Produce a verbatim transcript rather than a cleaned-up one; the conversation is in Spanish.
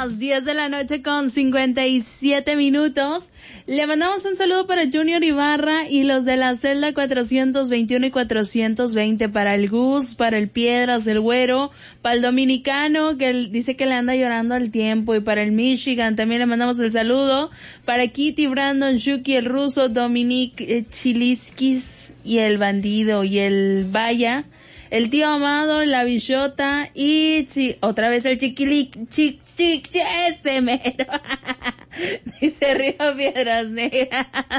las diez de la noche con cincuenta y siete minutos. Le mandamos un saludo para Junior Ibarra y los de la celda cuatrocientos veintiuno y cuatrocientos veinte, para el Gus, para el Piedras, el Güero, para el Dominicano, que él dice que le anda llorando al tiempo, y para el Michigan también le mandamos el saludo, para Kitty, Brandon, Shuki, el Ruso, Dominique, eh, Chiliskis y el Bandido y el Vaya, el Tío Amado, la Bichota y chi, otra vez el Chiquilic, chic, chic, ese mero. Dice Río Piedras Negras.